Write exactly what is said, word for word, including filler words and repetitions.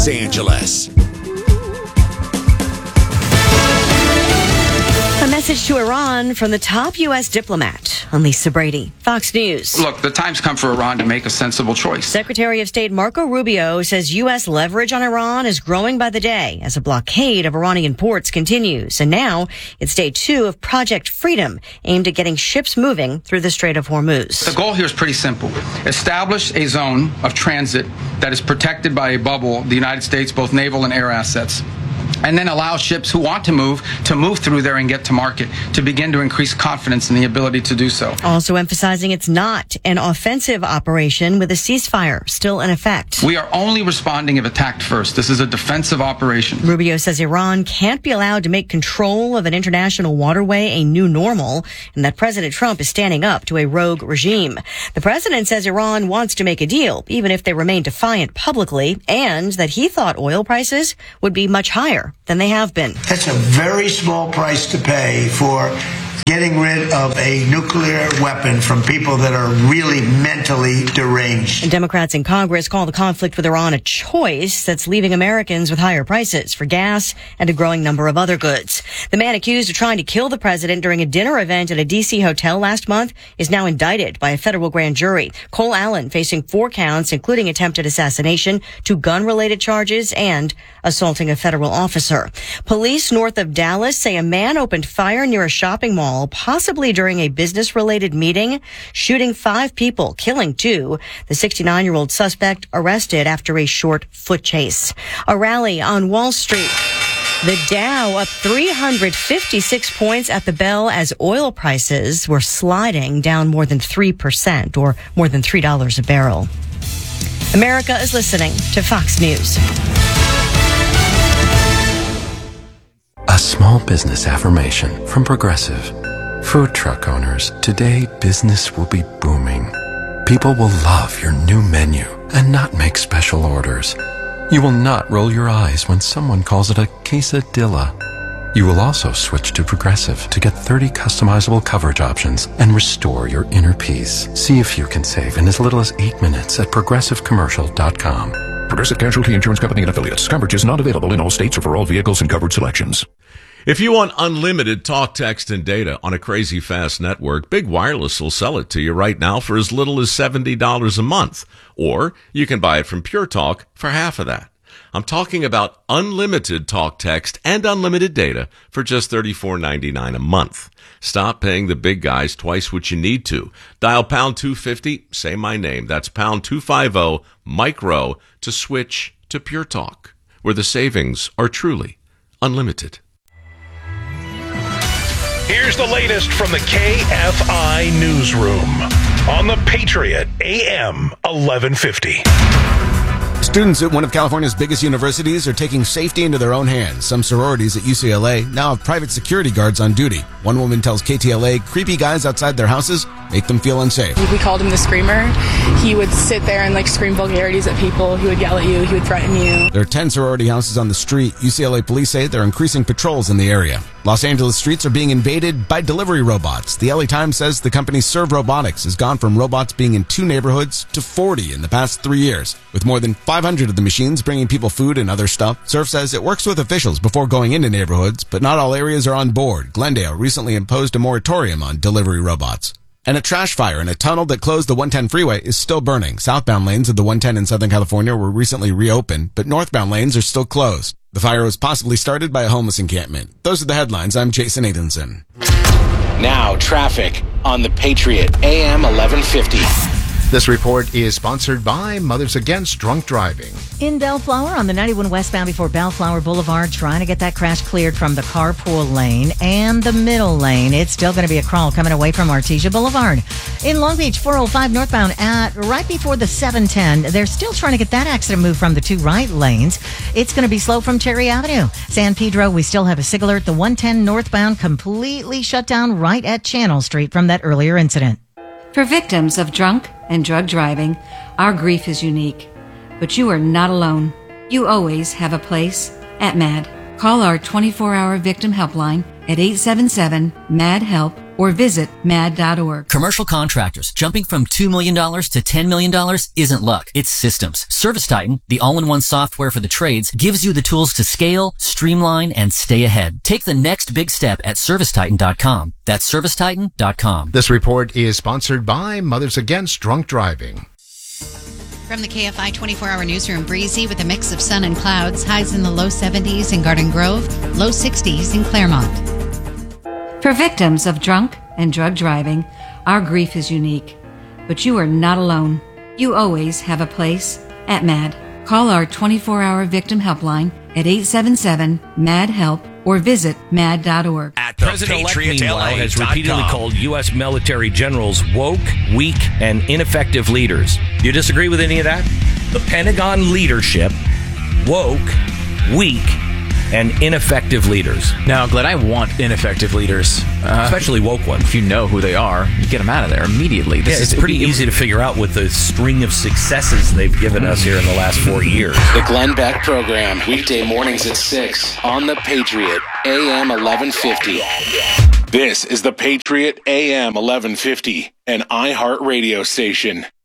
Los Angeles. A message to Iran from the top U S diplomat. I'm Lisa Brady, Fox News. Look, the time's come for Iran to make a sensible choice. Secretary of State Marco Rubio says U S leverage on Iran is growing by the day as a blockade of Iranian ports continues. And now it's day two of Project Freedom, aimed at getting ships moving through the Strait of Hormuz. The goal here is pretty simple. Establish a zone of transit that is protected by a bubble, the United States, both naval and air assets, and then allow ships who want to move to move through there and get to market, to begin to increase confidence in the ability to do so. Also emphasizing it's not an offensive operation with a ceasefire still in effect. We are only responding if attacked first. This is a defensive operation. Rubio says Iran can't be allowed to make control of an international waterway a new normal, and that President Trump is standing up to a rogue regime. The president says Iran wants to make a deal, even if they remain defiant publicly, and that he thought oil prices would be much higher than they have been. That's a very small price to pay for getting rid of a nuclear weapon from people that are really mentally deranged. And Democrats in Congress call the conflict with Iran a choice that's leaving Americans with higher prices for gas and a growing number of other goods. The man accused of trying to kill the president during a dinner event at a D C hotel last month is now indicted by a federal grand jury. Cole Allen facing four counts, including attempted assassination, two gun-related charges, and assaulting a federal officer. Police north of Dallas say a man opened fire near a shopping mall, possibly during a business-related meeting, shooting five people, killing two. The sixty-nine-year-old suspect arrested after a short foot chase. A rally on Wall Street. The Dow up three hundred fifty-six points at the bell as oil prices were sliding down more than three percent, or more than three dollars a barrel. America is listening to Fox News. A small business affirmation from Progressive. Food truck owners, today business will be booming. People will love your new menu and not make special orders. You will not roll your eyes when someone calls it a quesadilla. You will also switch to Progressive to get thirty customizable coverage options and restore your inner peace. See if you can save in as little as eight minutes at progressive commercial dot com. Progressive Casualty Insurance Company and affiliates. Coverage is not available in all states or for all vehicles and covered selections. If you want unlimited talk, text, and data on a crazy fast network, Big Wireless will sell it to you right now for as little as seventy dollars a month. Or you can buy it from Pure Talk for half of that. I'm talking about unlimited talk, text, and unlimited data for just thirty-four ninety-nine a month. Stop paying the big guys twice what you need to. Dial pound two fifty, say my name. That's pound two fifty, micro, to switch to Pure Talk, where the savings are truly unlimited. Here's the latest from the K F I Newsroom on the Patriot A M eleven fifty. Students at one of California's biggest universities are taking safety into their own hands. Some sororities at U C L A now have private security guards on duty. One woman tells K T L A creepy guys outside their houses make them feel unsafe. We called him the Screamer. He would sit there and like scream vulgarities at people. He would yell at you. He would threaten you. There are ten sorority houses on the street. U C L A police say they're increasing patrols in the area. Los Angeles streets are being invaded by delivery robots. The L A Times says the company Serve Robotics has gone from robots being in two neighborhoods to forty in the past three years, with more than five hundred of the machines bringing people food and other stuff. Serve says it works with officials before going into neighborhoods, but not all areas are on board. Glendale recently imposed a moratorium on delivery robots. And a trash fire in a tunnel that closed the one ten freeway is still burning. Southbound lanes of the one ten in Southern California were recently reopened, but northbound lanes are still closed. The fire was possibly started by a homeless encampment. Those are the headlines. I'm Jason Nathanson. Now, traffic on the Patriot A M eleven fifty. This report is sponsored by Mothers Against Drunk Driving. In Bellflower on the ninety-one westbound before Bellflower Boulevard, trying to get that crash cleared from the carpool lane and the middle lane. It's still going to be a crawl coming away from Artesia Boulevard. In Long Beach, four oh five northbound at right before the seven ten. They're still trying to get that accident moved from the two right lanes. It's going to be slow from Cherry Avenue. San Pedro, we still have a SIG alert. The one ten northbound completely shut down right at Channel Street from that earlier incident. For victims of drunk and drug driving, our grief is unique. But you are not alone. You always have a place at MAD. Call our twenty-four hour victim helpline at eight seven seven, M A D, HELP or visit mad dot org. Commercial contractors jumping from two million dollars to ten million dollars isn't luck. It's systems. ServiceTitan, the all-in-one software for the trades, gives you the tools to scale, streamline, and stay ahead. Take the next big step at service titan dot com. That's service titan dot com. This report is sponsored by Mothers Against Drunk Driving. From the K F I twenty-four hour newsroom, breezy with a mix of sun and clouds. Highs in the low seventies in Garden Grove, low sixties in Claremont. For victims of drunk and drug driving, our grief is unique. But you are not alone. You always have a place at MAD. Call our twenty-four hour victim helpline at eight seven seven, M A D, HELP or visit mad dot org. At President-elect, meanwhile, has repeatedly called U S military generals woke, weak, and ineffective leaders. Do you disagree with any of that? The Pentagon leadership, woke, weak, and ineffective leaders. Now, Glenn, I want ineffective leaders. Uh, Especially woke ones. If you know who they are, you get them out of there immediately. This yeah, it's is, pretty easy to figure out with the string of successes they've given us here in the last four years. The Glenn Beck Program, weekday mornings at six on The Patriot, A M eleven fifty. This is The Patriot, A M eleven fifty, an iHeart radio station.